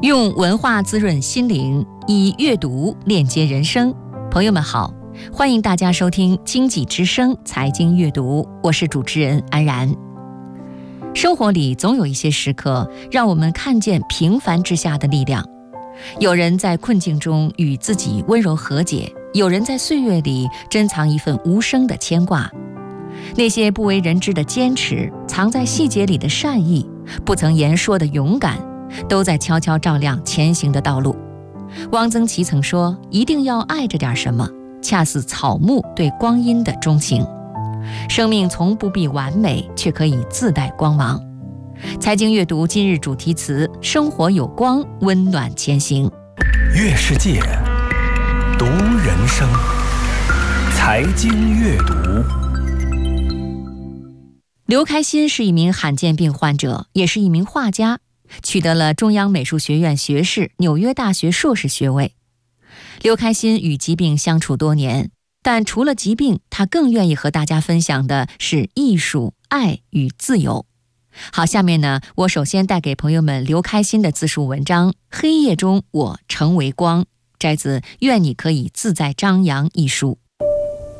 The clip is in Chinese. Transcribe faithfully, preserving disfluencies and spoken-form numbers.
用文化滋润心灵，以阅读链接人生。朋友们好，欢迎大家收听经济之声财经阅读，我是主持人安然。生活里总有一些时刻，让我们看见平凡之下的力量。有人在困境中与自己温柔和解，有人在岁月里珍藏一份无声的牵挂。那些不为人知的坚持，藏在细节里的善意，不曾言说的勇敢，都在悄悄照亮前行的道路。汪曾祺曾说，一定要爱着点什么，恰似草木对光阴的钟情。生命从不必完美，却可以自带光芒。财经阅读今日主题词：生活有光，温暖前行。 阅世界，读人生，财经阅读。 刘开心是一名罕见病患者，也是一名画家，取得了中央美术学院学士、纽约大学硕士学位。刘开心与疾病相处多年，但除了疾病，他更愿意和大家分享的是艺术、爱与自由。好，下面呢，我首先带给朋友们刘开心的自述文章《黑夜中我成为光》，摘自《愿你可以自在张扬》一书。